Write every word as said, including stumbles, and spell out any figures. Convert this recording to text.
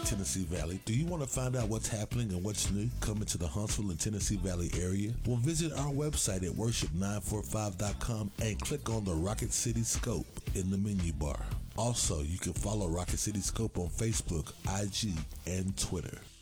Tennessee Valley. Do you want to find out what's happening and what's new coming to the Huntsville and Tennessee Valley area? Well, visit our website at worship nine four five dot com and click on the Rocket City Scope in the menu bar. Also, you can follow Rocket City Scope on Facebook, I G, and Twitter.